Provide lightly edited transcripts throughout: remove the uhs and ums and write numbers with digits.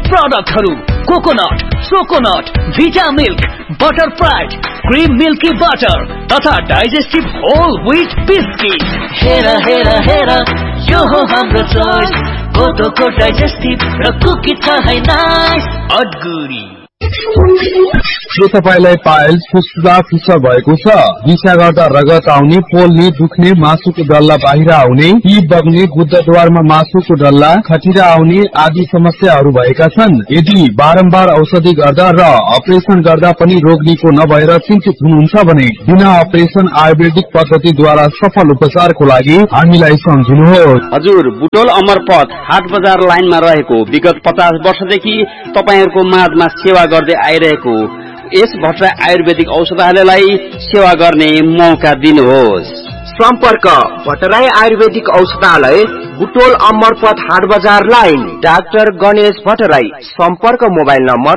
प्रोडक्टहरु coconut, चोकोनट, भिटा milk, butter fried, cream milky butter तथा digestive whole wheat biscuit. हेरा हेरा हेरा यो हो हाम्रो चोइस, कोदोको डाइजेस्टिभ र कुकी थाहै नाइस अडगुरी। के तपाईलाई पाइल्स फुस्फुसा फिसर भएको छ? दिशा गर्दा रगत आउने, पोल्ने, दुख्ने, मासुको डल्ला बाहिर आउने, पी बग्ने, गुद्दाद्वारमा मासुको डल्ला, खटिरा आउने आदि समस्याहरू भएका छन्? यदि बारम्बार औषधि गर्दा र अपरेसन गर्दा पनि रोग निको नभएर चिन्तित हुनुहुन्छ भने बिना अपरेसन आयुर्वेदिक पद्धतिद्वारा सफल उपचारको लागि हामीलाई सम्झिनुहोस्। हजुर, बुटोल अमरपथ हाट बजार लाइनमा रहेको विगत 50 वर्षदेखि तपाईहरुको माझमा सेवा गर्दै आइरहेको यस भट्टराई आयुर्वेदिक औषधालयलाई सेवा गर्ने मौका दिनुहोस्। सम्पर्क भट्टराई आयुर्वेदिक औषधालय, बुटोल अमरपथ हाट बजार लाइन, डाक्टर गणेश भट्टराई। सम्पर्क मोबाइल नम्बर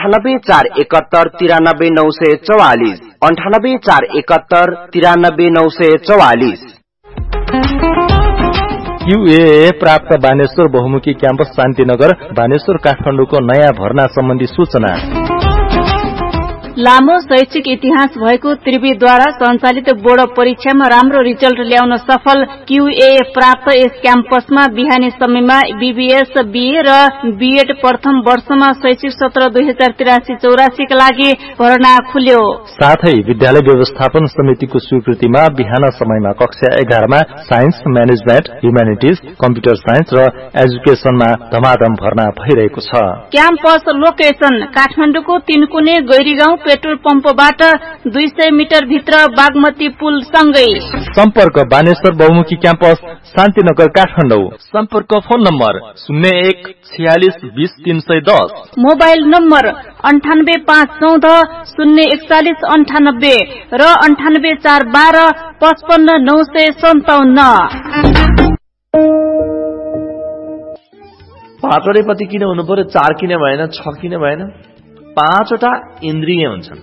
9841793944, 9841793944। QAA प्राप्त बानेश्वर बहुमुखी क्याम्पस शान्तिनगर बानेश्वर काठमाडौँको नयाँ भर्ना सम्बन्धी सूचना। लामो शैक्षिक इतिहास भएको त्रिवीद्वारा सञ्चालित बोर्ड परीक्षामा राम्रो रिजल्ट ल्याउन सफल QAA प्राप्त यस क्याम्पसमा बिहानी समयमा BBS, BA र BEd प्रथम वर्षमा शैक्षिक सत्र 2083-84 का लागि भर्ना खुल्यो। साथै विद्यालय व्यवस्थापन समितिको स्वीकृतिमा बिहान समयमा कक्षा 11 मा science, management, humanities, computer science र एजुकेसनमा धमाधम भर्ना भइरहेको छ। क्याम्पस लोकेसन काठमाडौँको तीनकुने गैरीगाउँ पेट्रोल पम्पबाट 200 मिटर भित्र बागमती पुल सँगै। सम्पर्क बानेश्वर बहुमुखी क्याम्पस शान्तिनगर काठमाडौँ। सम्पर्क फोन नम्बर 0146200310, मोबाइल नम्बर 9851404198 र 9841255957। पाँचवटै पति किन हुनु पर्यो? 4 किन भएन? 6 किन भएन? 5वटा इन्द्रिय हुन्छन्।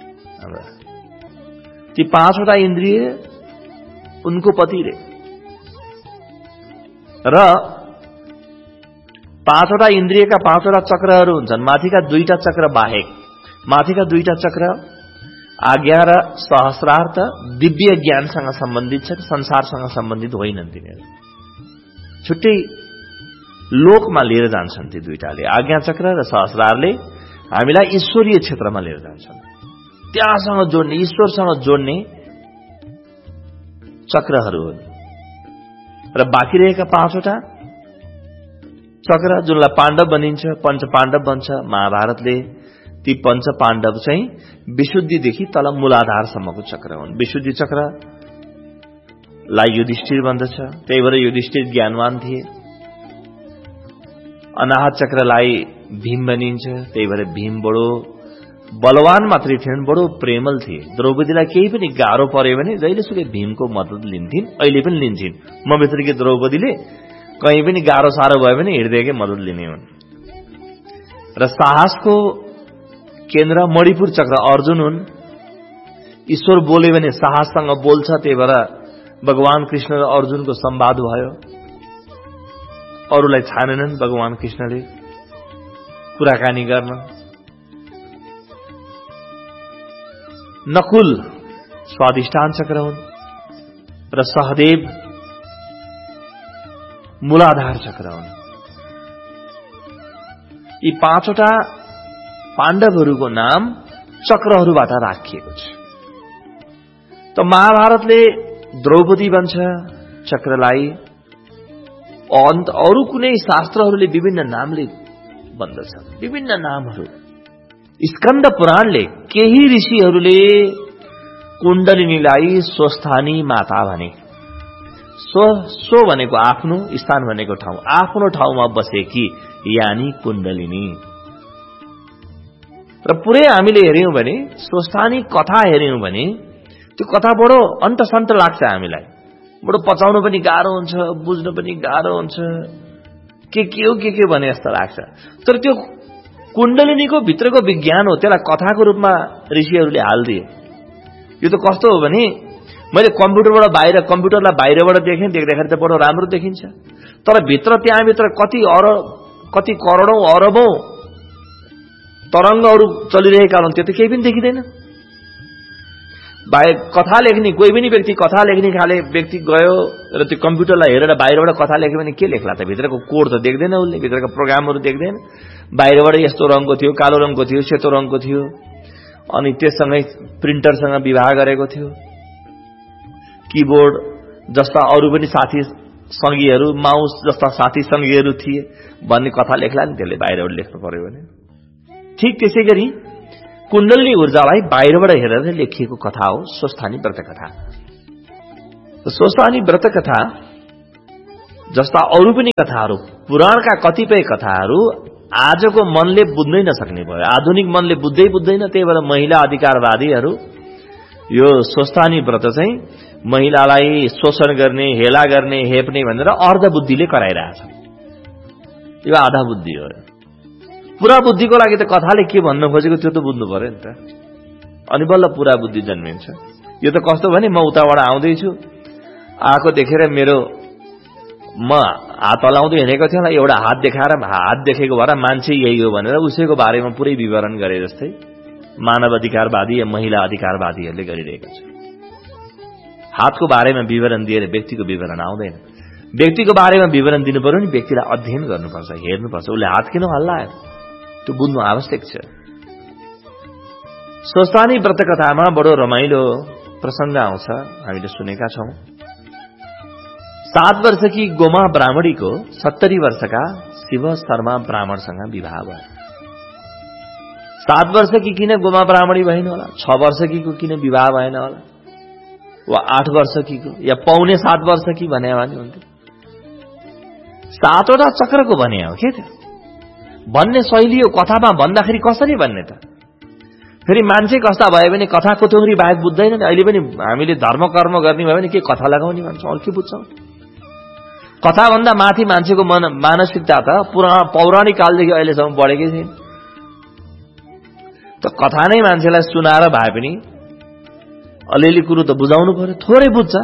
ती 5वटा इन्द्रिय उनको पति रे र 5वटा इन्द्रियका 5वटा चक्रहरू हुन्छन्। माथिका 2टा चक्र बाहेक, माथिका 2टा चक्र आज्ञा र सहस्रार्थ दिव्य ज्ञानसँग सम्बन्धित छन्, संसारसँग सम्बन्धित होइनन्। तिनीहरू छुट्टै लोकमा लिएर जान्छन्। ती 2टाले, आज्ञा चक्र र सहस्रारले हामीलाई ईश्वरीय क्षेत्रमा लिएर जान्छन्, त्यहाँसँग जोड्ने, ईश्वरसँग जोड्ने चक्रहरू हुन्। र बाँकी रहेका 5वटा चक्र जुनलाई पाण्डव बनिन्छ, पञ्च पाण्डव बन्छ। महाभारतले ती पञ्च पाण्डव चाहिँ विशुद्धिदेखि तल मूलाधारसम्मको चक्र हुन्। विशुद्धि चक्रलाई युधिष्ठिर भन्दछ, त्यही भएर युधिष्ठिर ज्ञानवान थिए। अनाहत चक्रलाई भीम भनिन्छ, त्यही भएर भीम बडो बलवान मात्रै थिएन, बडो प्रेमल थिए। द्रौपदीलाई केही पनि गाह्रो पर्यो भने जहिलेसुकै भीमको मद्दत लिन्थिन्, अहिले पनि लिन्छन्। म भित्रकी द्रौपदीले कहीँ पनि गाह्रो साह्रो भयो भने हृदयकै मद्दत लिने हुन्। र साहसको केन्द्र मणिपुर चक्र अर्जुन हुन्। ईश्वर बोल्यो भने साहससँग बोल्छ, त्यही भएर भगवान कृष्ण र अर्जुनको संवाद भयो। अरूलाई छानेनन् भगवान कृष्णले कुराकानी गर्न। नकुल स्वादिष्ठान चक्र हुन् र सहदेव मूलाधार चक्र हुन्। यी 5वटा पाण्डवहरूको नाम चक्रहरूबाट राखिएको छ। त महाभारतले द्रौपदी भन्छ चक्रलाई, अरू कुनै शास्त्रहरूले विभिन्न नामले भन्दछ, विभिन्न नामहरू। स्कन्द पुराणले केही ऋषिहरूले कुण्डलिनीलाई स्वस्थानी माता भने। स्व भनेको आफ्नो, स्थान भनेको ठाउँ, आफ्नो ठाउँमा बसेकी यानी कुण्डलिनी। र पुरै हामीले हेर्यौं भने, स्वस्थानी कथा हेर्यौं भने त्यो कथा बडो अन्तसन्त लाग्छ हामीलाई। बडो पचाउनु पनि गाह्रो हुन्छ, बुझ्नु पनि गाह्रो हुन्छ, के हो भने जस्तो लाग्छ। तर त्यो कुण्डलिनीको भित्रको विज्ञान हो, त्यसलाई कथाको रूपमा ऋषिहरूले हाल्दिए। यो त कस्तो हो भने, मैले कम्प्युटरलाई बाहिरबाट देखेँ, देख्दाखेरि त बडो राम्रो देखिन्छ, तर भित्र त्यहाँभित्र कति करोडौं अरबौं तरङ्गहरू चलिरहेका हुन्, त्यो त केही पनि देखिँदैन। कथा लेख्ने कोही पनि व्यक्ति, कथा लेख्ने खाले व्यक्ति गयो र त्यो कम्प्युटरलाई हेरेर बाहिरबाट कथा लेख्यो भने के लेख्ला त? भित्रको कोड त देख्दैन उसले, भित्रको प्रोग्रामहरू देख्दैन। बाहिरबाट यस्तो रङको थियो, कालो रङको थियो, सेतो रङको थियो, अनि त्यससँगै प्रिन्टरसँग विवाह गरेको थियो। कीबोर्ड जस्ता अरू पनि साथी सङ्गीहरू, माउस जस्ता साथी सङ्गीहरू थिए भन्ने कथा लेख्ला नि त्यसले, बाहिरबाट लेख्नु पर्यो भने। ठिक त्यसै गरी कुण्डली ऊर्जालाई बाहिरबाट हेरेर लेखिएको कथा हो स्वस्थानी व्रत कथा। स्वस्थानी व्रत कथा जस्ता अरू पनि कथाहरू, पुराणका कतिपय कथाहरू आजको मनले बुझ्नै नसक्ने भयो। आधुनिक मनले बुझ्दैन। त्यही भएर महिला अधिकारवादीहरू यो स्वस्थानी व्रत चाहिँ महिलालाई शोषण गर्ने, हेला गर्ने, हेप्ने भनेर अर्ध बुद्धिले कराइरहेछ। यो आधा बुद्धि हो। पुरा बुद्धिको लागि त कथाले के भन्न खोजेको त्यो त बुझ्नु पर्यो नि त, अनि बल्ल पुरा बुद्धि जन्मिन्छ। यो त कस्तो भने म उताबाट आउँदैछु, आएको देखेर म हात हलाउँदै हिँडेको थिएँ, एउटा हात देखाएर हात देखेको भएर मान्छे यही हो भनेर उसैको बारेमा पुरै विवरण गरे जस्तै मानव अधिकारवादी या महिला अधिकारवादीहरूले गरिरहेको छ। हातको बारेमा विवरण दिएर व्यक्तिको विवरण आउँदैन। व्यक्तिको बारेमा विवरण दिनु पर्यो नि व्यक्तिलाई अध्ययन गर्नुपर्छ, हेर्नुपर्छ, उसले हात किन हल्लायो त्यो बुझ्नु आवश्यक छ। स्वस्थानी व्रत कथामा बडो रमाइलो प्रसंग आउँछ, हामीले सुनेका छौं। 7 वर्षकी गोमा ब्राह्मणीको 70 वर्षका शिव शर्मा ब्राह्मणसँग विवाह भयो। 7 वर्षकी किन गोमा ब्राह्मणी भएन होला, 6 वर्षकीको किन विवाह भएन होला, वा 8 वर्षकीको या पौने 7 वर्षकी भने हुन्थ्यो। 7वटा चक्रको भने हो के त्यो भन्ने शैली हो। कथामा भन्दाखेरि कसरी भन्ने त? फेरि मान्छे कस्ता भयो भने कथा कोथोङ्री बाहेक बुझ्दैन नि। अहिले पनि हामीले धर्म कर्म गर्ने भयो भने के कथा लगाउने भन्छौँ, अरू के बुझ्छौँ? कथाभन्दा माथि मान्छेको मानसिकता त पौराणिक कालदेखि अहिलेसम्म बढेकै छैन। त कथा नै मान्छेलाई सुनाएर भए पनि अलिअलि कुरो त बुझाउनु पर्यो। थोरै बुझ्छ,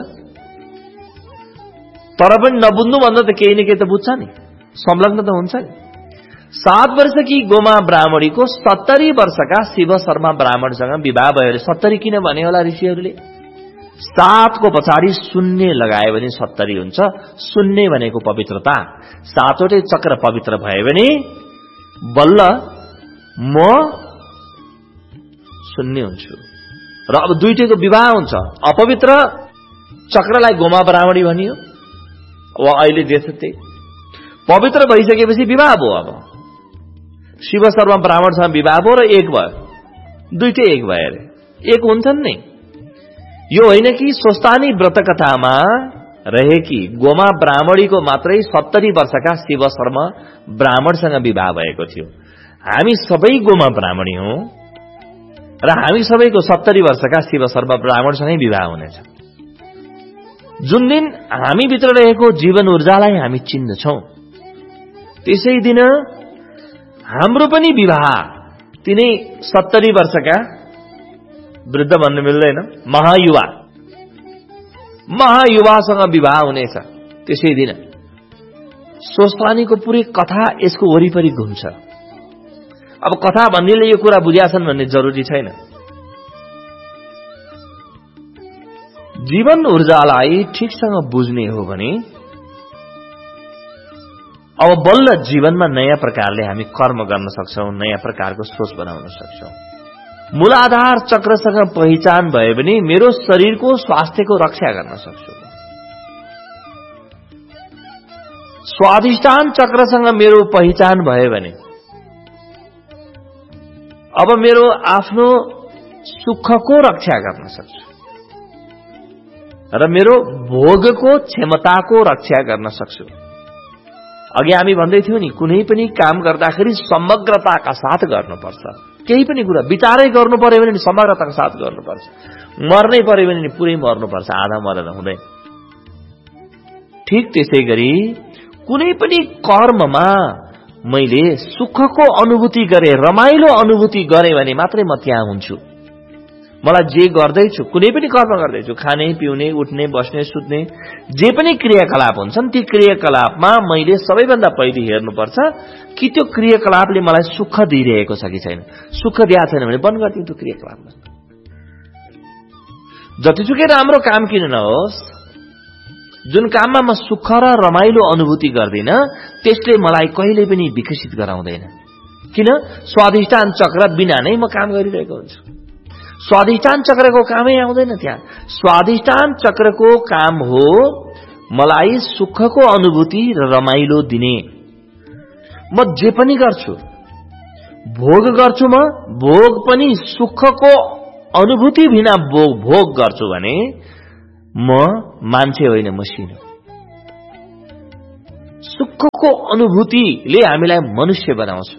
तर पनि नबुझ्नु भन्दा त केही न केही त बुझ्छ नि, संलग्न त हुन्छ नि। 7 वर्षकी गोमा ब्राह्मणीको 70 वर्षका शिव शर्मा ब्राह्मणसँग विवाह भयो। 70 किन भने होला ऋषिहरूले? 7 को पछाडि शून्य लगायो भने 70 हुन्छ। शून्य भनेको पवित्रता। 7वटै चक्र पवित्र भयो भने बल्ल म शून्य हुन्छु र अब दुईटैको विवाह हुन्छ। अपवित्र चक्रलाई गोमा ब्राह्मणी भनियो, वा अहिले देशते पवित्र भइसकेपछि विवाह भयो। अब शिव शर्मा ब्राह्मणसँग विवाह भयो र एक भयो, दुईटै एक भयो अरे, एक हुन्छन् नि। यो होइन कि स्वस्थानी व्रत कथामा रहेकी गोमा ब्राह्मणीको मात्रै 70 वर्षका शिव शर्मा ब्राह्मणसँग विवाह भएको थियो। हामी सबै गोमा ब्राह्मणी हौं र हामी सबैको 70 वर्षका शिव शर्मा ब्राह्मणसँगै विवाह हुनेछ। जुन दिन हामी भित्र रहेको जीवन ऊर्जालाई हामी चिन्दछौं, त्यसै दिन हाम्रो पनि विवाह तिनै 70 वर्षका वृद्ध भन्नु मिल्दैन, महायुवासँग विवाह हुनेछ। त्यसै दिन स्वस्थानीको पुरै कथा यसको वरिपरि घुम्छ। अब कथा भन्नेले यो कुरा बुझ्याछन् भन्ने जरुरी छैन। जीवन ऊर्जालाई ठिकसँग बुझ्ने हो भने अब बल्ल जीवनमा नयाँ प्रकारले हामी कर्म गर्न सक्छौं, नयाँ प्रकारको सोच बनाउन सक्छौं। मूलाधार चक्रसँग पहिचान भयो भने मेरो शरीरको स्वास्थ्यको रक्षा गर्न सक्छु। स्वाधिष्ठान चक्रसँग मेरो पहिचान भयो भने अब मेरो आफ्नो सुखको रक्षा गर्न सक्छु र मेरो भोगको क्षमताको रक्षा गर्न सक्छु। अघि हामी भन्दै थियौं नि, कुनै पनि काम गर्दाखेरि समग्रताका साथ गर्नुपर्छ। केही पनि कुरा विचारै गर्नु पर्यो भने समग्रताका साथ गर्नुपर्छ। मर्नै पर्यो भने पुरै मर्नुपर्छ, आधा मरेर हुँदैन। ठीक त्यसै गरी कुनै पनि कर्ममा मैले सुखको अनुभूति गरे, रमाइलो अनुभूति गरे भने मात्रै म त्यहाँ हुन्छु। मलाई जे गर्दैछु, कुनै पनि कर्म गर्दैछु, खाने पिउने उठ्ने बस्ने सुत्ने जे पनि क्रियाकलाप हुन्छन्, ती क्रियाकलापमा मैले सबैभन्दा पहिले हेर्नुपर्छ कि त्यो क्रियाकलापले मलाई सुख दिइरहेको छ कि छैन। सुख दिएको छैन भने बन्द गरिदिउँ त्यो क्रियाकलापमा। जतिसुकै राम्रो काम किन नहोस्, जुन काममा म सुख र रमाइलो अनुभूति गर्दिन त्यसले मलाई कहिले पनि विकसित गराउँदैन। किन? स्वाधिष्ठान चक्र बिना नै म काम गरिरहेको हुन्छु। स्वाधिष्ठान चक्रको कामै आउँदैन त्यहाँ। स्वाधिष्ठान चक्रको काम हो मलाई सुखको अनुभूति र रमाइलो दिने। म जे पनि गर्छु, भोग गर्छु, म भोग पनि सुखको अनुभूति बिना भोग गर्छु भने म मान्छे होइन, मसिन हो। सुखको अनुभूतिले हामीलाई मनुष्य बनाउँछ।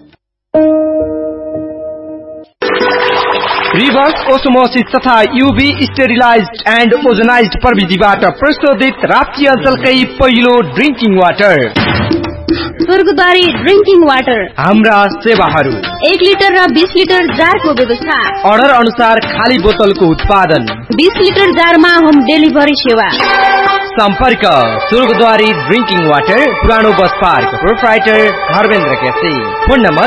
रिभर्स ओस्मोसिस तथा यूवी स्टेरिलाइज्ड एन्ड ओजोनाइज्ड प्रविधिबाट प्रस्तुत राप्ती अञ्चलकै पहिलो ड्रिंकिङ वाटर स्वर्गद्वारी ड्रिंकिङ वाटर। हाम्रा सेवाहरू 1 लिटर र 20 लिटर जारको व्यवस्था। अर्डर अनुसार खाली बोतलको उत्पादन। 20 लिटर जारमा होम डेलिभरी सेवा। सम्पर्क स्वर्गद्वारी ड्रिंकिङ वाटर, पुरानो bus park, proprietor Dharmendra KC. Phone number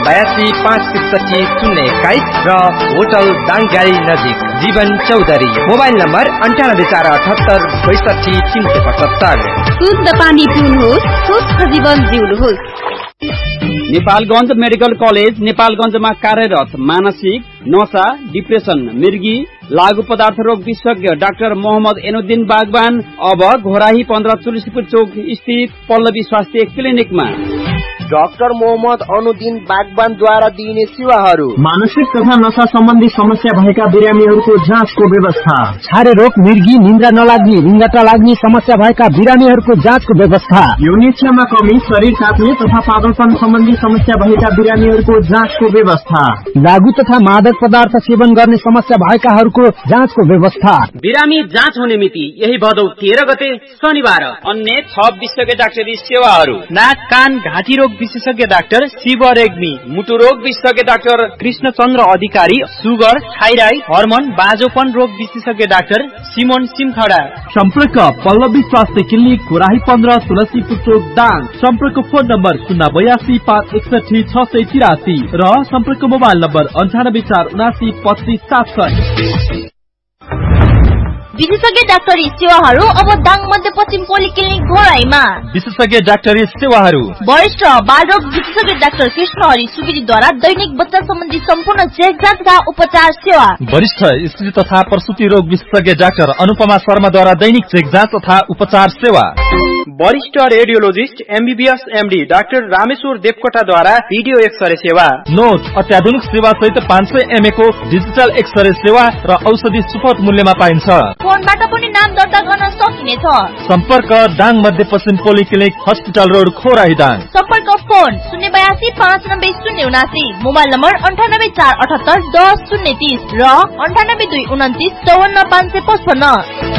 082-563-021 र होटल दाङगारी नजिक जीवन चौधरी। Mobile number 9848762375। शुद्ध पानी पिउनुहोस्, स्वस्थ जीवन जिउनुहोस्। नेपालगञ्ज मेडिकल कलेज नेपालगञ्जमा कार्यरत मानसिक, नशा, डिप्रेसन, मृगी, लागू पदार्थ रोग विशेषज्ञ डाक्टर मोहम्मद एनुद्दिन बागवान अब घोराही 15 तुलसीपुर चौक स्थित पल्लवी स्वास्थ्य क्लिनिकमा। डाक्टर मोहम्मद अनुद्दिन बागवानद्वारा दिइने सेवाहरू: मानसिक तथा नशा सम्बन्धी समस्या भएका बिरामीहरूको जाँचको व्यवस्था, छारे रोग, मृगी, निन्द्रा नलाग्ने, रिङ्गटा लाग्ने समस्या भएका बिरामीहरूको जाँचको व्यवस्था, यौनिच्छामा कमी, शरीर काट्ने तथा पागलपन सम्बन्धी समस्या भएका बिरामीहरूको जाँचको व्यवस्था, लागू तथा मादक पदार्थ सेवन गर्ने समस्या भएकाहरूको जाँचको व्यवस्था। बिरामी जाँच हुने मिति यही भदौ 13 गते शनिबार। अन्य 6 विशेषज्ञ डाक्टरी सेवाहरू: नाक कान घाँटी रोग विशेषज्ञ डाक्टर शिव रेग्मी, मुटु रोग विशेषज्ञ डाक्टर कृष्णचन्द्र अधिकारी, सुगर, थाइराइड, हर्मोन, बाजोपन रोग विशेषज्ञ डाक्टर सिमोन सिमखडा। सम्पर्क पल्लवी स्वास्थ्य क्लिनिक, घोराही 15 तुलसीपुर चौक दाङ। सम्पर्क फोन नम्बर 082-561-683 र सम्पर्क मोबाइल नम्बर 9847792570। विशेषज्ञ डाक्टरी सेवाहरू अब दाङ मध्यपश्चिम पोलिक्लिनिक घोराईमा। विशेषज्ञ डाक्टरी सेवाहरू: वरिष्ठ बालरोग विशेषज्ञ डाक्टर कृष्णहरि सुवेदीद्वारा दैनिक बच्चा सम्बन्धी सम्पूर्ण चेक जाँच तथा उपचार सेवा। वरिष्ठ स्त्री तथा प्रसूति रोग विशेषज्ञ डाक्टर अनुपमा शर्माद्वारा दैनिक चेक जाँच तथा उपचार सेवा। वरिष्ठ radiologist MBBS MD doctor Rameshwar देवकोटाद्वारा video x-ray सेवा। नोट अत्याधुनिक सेवा सहित 500 mA को डिजिटल एक्सरे सेवा र औषधि सुपथ मूल्यमा पाइन्छ। फोनबाट पनि नाम दर्ता गर्न सकिनेछ। सम्पर्क दाङ मध्यपश्चिम polyclinic, hospital road, Ghorahi Dang. सम्पर्क फोन 082-590-079, मोबाइल नम्बर 9848810030 र 9829295555।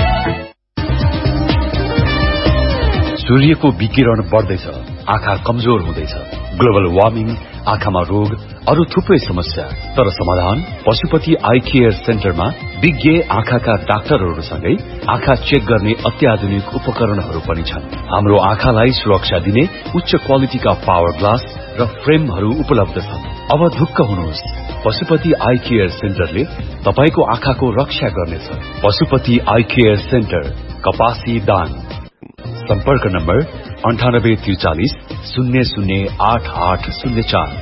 सूर्यको विकिरण बढ्दैछ, आँखा कमजोर हुँदैछ, ग्लोबल वार्मिङ, आँखामा रोग, अरू थुप्रै समस्या। तर समाधान पशुपति आई केयर सेन्टरमा विज्ञ आँखाका डाक्टरहरूसँगै आँखा चेक गर्ने अत्याधुनिक उपकरणहरू पनि छन्। हाम्रो आँखालाई सुरक्षा दिने उच्च क्वालिटीका पावर ग्लास र फ्रेमहरू उपलब्ध छन्। अब ढुक्क हुनुहोस्, पशुपति आई केयर सेन्टरले तपाईको आँखाको रक्षा गर्नेछ। पशुपति आई केयर सेन्टर, कपासी दाङ। सम्पर्क number 9843-008804,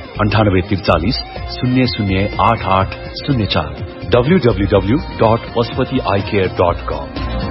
9843-008804, www.pashupatieyecare.com।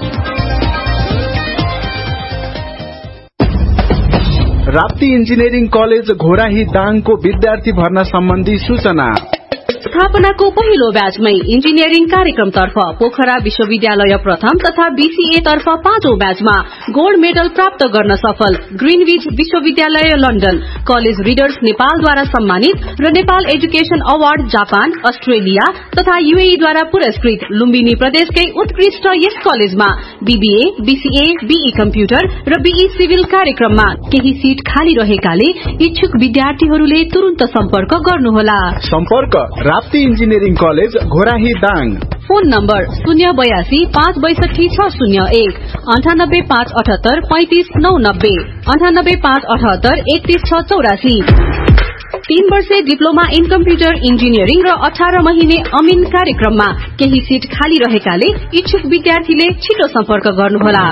Rapti engineering college Ghorahi दाङको विद्यार्थी भर्ना सम्बन्धी सूचना। स्थापनाको पहिलो ब्याचमै इन्जिनियरिङ कार्यक्रमतर्फ पोखरा विश्वविद्यालय प्रथम तथा बीसीए तर्फ 5औं ब्याचमा गोल्ड मेडल प्राप्त गर्न सफल ग्रीनविच विश्वविद्यालय लन्डन, कलेज रिडर्स नेपालद्वारा सम्मानित र Nepal education award Japan, Australia तथा यूएई द्वारा पुरस्कृत लुम्बिनी प्रदेशकै उत्कृष्ट यस कलेजमा बीबीए, बीसीए, बीई कम्प्युटर र बीई सिभिल कार्यक्रममा केही सीट खाली रहेकाले इच्छुक विद्यार्थीहरूले तुरुन्त सम्पर्क गर्नुहोला। सम्पर्क Rapti engineering college Ghorahi Dang. Phone number 082 562 601 98 578 35 990 98 578 31 684। 3 वर्षे डिप्लोमा इन कम्प्युटर इन्जिनियरिङ र 18 महिने अमिन कार्यक्रममा केही सीट खाली रहेकाले इच्छुक विद्यार्थीले छिटो सम्पर्क गर्नुहोला।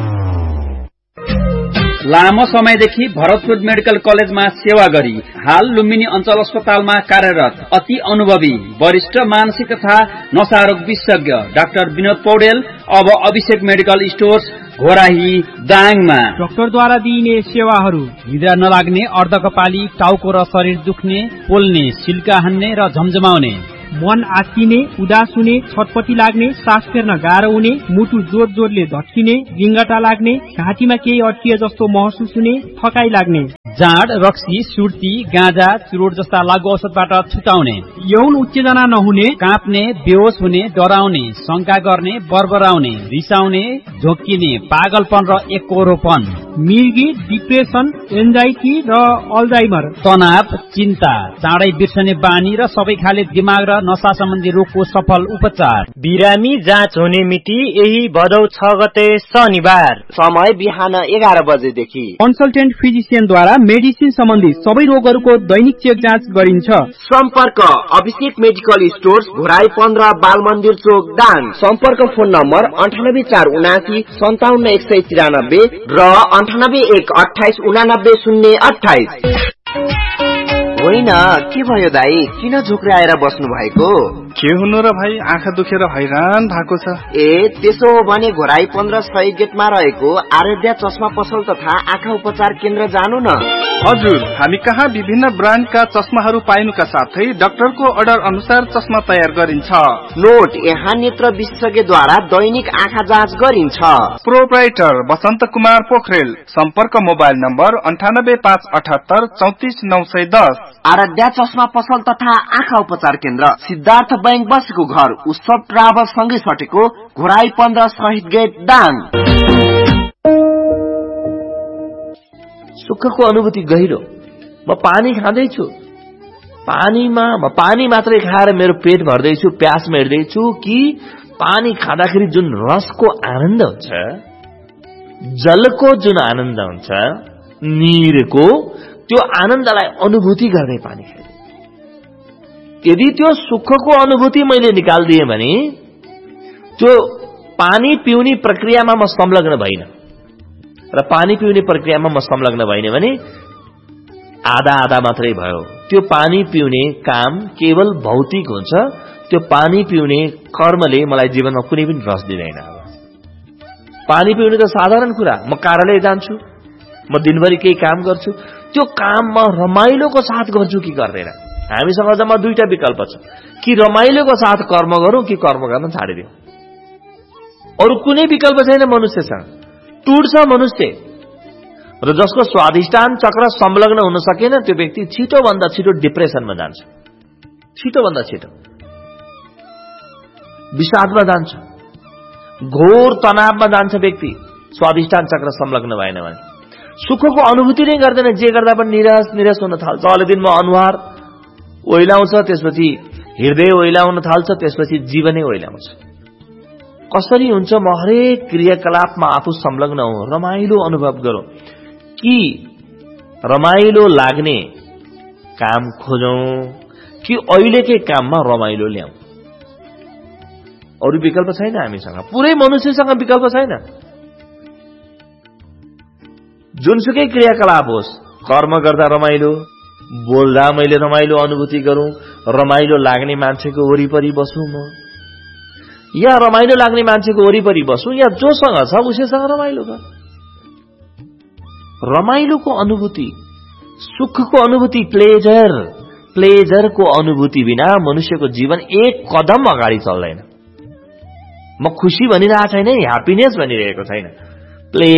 लामो समयदेखि भरतपुर मेडिकल कलेजमा सेवा गरी हाल लुम्बिनी अञ्चल अस्पतालमा कार्यरत अति अनुभवी वरिष्ठ मानसिक तथा नशारोग विशेषज्ञ डाक्टर विनोद पौडेल अब अभिषेक मेडिकल स्टोर्स घोराही दाङमा डाक्टरद्वारा दिइने सेवाहरू निद्रा नलाग्ने, अर्धकपाली, टाउको र शरीर दुख्ने, पोल्ने, सिल्का हान्ने र झमझमाउने, मन आत्तिने, उदास हुने, छटपटी लाग्ने, सास फेर्न गाह्रो हुने, मुटु जोर जोरले धड्किने, रिङ्गटा लाग्ने, घाँटीमा केही अड्किए जस्तो महसुस हुने, थकाई लाग्ने, जाँड, रक्सी, सुर्ती, गाँजा, चुरोट जस्ता लागु औषधबाट छुटाउने, यौन उत्तेजना नहुने, काँप्ने, बेहोस हुने, डराउने, शंका गर्ने, बरबराउने, रिसाउने, झोक्किने, पागलपन र एककोरोपन, मिर्गी, डिप्रेसन, एन्जाइटी र अल्जाइमर, तनाव, चिन्ता, चाँडै बिर्सने बानी र सबै खाले दिमाग र नशा सम्बन्धी रोगको सफल उपचार। बिरामी जाँच हुने मिति यही भदौ 6 गते शनिबार, समय बिहान 11 बजेदेखि। कन्सल्टेन्ट फिजिशियनद्वारा मेडिसिन सम्बन्धी सबै रोगहरूको दैनिक चेक जाँच गरिन्छ। सम्पर्क अभिषेक मेडिकल स्टोर्स घोराई 15 बाल मन्दिर चोक दाङ। सम्पर्क फोन नम्बर 984779 57193 र 9818289028। होइन, के भयो दाई, किन झुक्राएर बस्नु भएको? के हुनु र भाइ, आँखा दुखेर हैरान भएको छ। ए त्यसो हो भने घोराई 15 सही गेटमा रहेको आराध्या चस्मा पसल तथा आँखा उपचार केन्द्र जानु न। हजुर, हामी कहाँ विभिन्न ब्रान्डका चस्माहरू पाइनुका साथै डाक्टरको अर्डर अनुसार चस्मा तयार गरिन्छ। नोट, यहाँ नेत्र विशेषज्ञद्वारा दैनिक आँखा जाँच गरिन्छ। प्रोप्राइटर बसन्त कुमार पोखरेल। सम्पर्क मोबाइल नम्बर 98578 34910। आराध्या चस्मा पसल तथा आँखा उपचार केन्द्र, सिद्धार्थ बैंक बसेको घर, उत्सव ट्राभल सँगै सटेको घोराई 15 शहीद गेट दाङ। सुखको अनुभूति गहिरो। म पानी खाँदैछु, म पानी मात्रै खाएर मेरो पेट भर्दैछु, प्यास मेट्दैछु कि पानी खाँदाखेरि जुन रसको आनन्द हुन्छ, जलको जुन आनन्द हुन्छ, नीरको त्यो आनन्दलाई अनुभूति गर्दै पानी खाए। यदि त्यो सुखको अनुभूति मैले निकाल्दिएँ भने त्यो पानी पिउने प्रक्रियामा म संलग्न भइन र पानी पिउने प्रक्रियामा म संलग्न भइन भने आधा आधा मात्रै भयो। त्यो पानी पिउने काम केवल भौतिक हुन्छ। त्यो पानी पिउने कर्मले मलाई जीवनमा कुनै पनि रस दिँदैन। पानी पिउने त साधारण कुरा, म कार्यालय जान्छु, म दिनभरि केही काम गर्छु, त्यो काम म रमाइलोको साथ गर्छु कि गर्दैन। हामीसँग जम्मा दुईटा विकल्प छ, कि रमाइलोको साथ कर्म गरौँ कि कर्म गर्न छाडिदिउँ। अरू कुनै विकल्प छैन मनुष्यसँग। टुट्छ मनुष्य र जसको स्वाधिष्ठान चक्र संलग्न हुन सकेन त्यो व्यक्ति छिटोभन्दा छिटो डिप्रेसनमा जान्छ, छिटोभन्दा छिटो विषादमा जान्छ, घोर तनावमा जान्छ व्यक्ति स्वाधिष्ठान चक्र संलग्न भएन भने। सुखको अनुभूति नै गर्दैन, जे गर्दा पनि निराश हुन थाल्छ। अलि दिनमा अनुहार ओइलाउँछ, त्यसपछि हृदय ओइलाउन थाल्छ, त्यसपछि जीवनै ओइलाउँछ। कसरी हुन्छ? म हरेक क्रियाकलापमा आफू संलग्न हौं, रमाइलो अनुभव गरौं कि रमाइलो लाग्ने काम खोजौं कि अहिलेकै काममा रमाइलो ल्याउँ। अरू विकल्प छैन हामीसँग, पुरै मनुष्यसँग विकल्प छैन। जुनसुकै क्रियाकलाप होस्, कर्म गर्दा रमाइलो, बोल्दा मैले रमाइलो अनुभूति गरौं, रमाइलो लाग्ने मान्छेको वरिपरि बसौं म, या रमाइलो लाग्ने मान्छेको वरिपरि बसौं, या जोसँग छ उसैसँग रमाइलो गर। रमाइलोको अनुभूति, सुखको अनुभूति, प्लेजरको अनुभूति बिना मनुष्यको जीवन एक कदम अगाडि चल्दैन। म खुशी भनिरहेको छैन, ह्याप्पिनेस भनिरहेको छैन।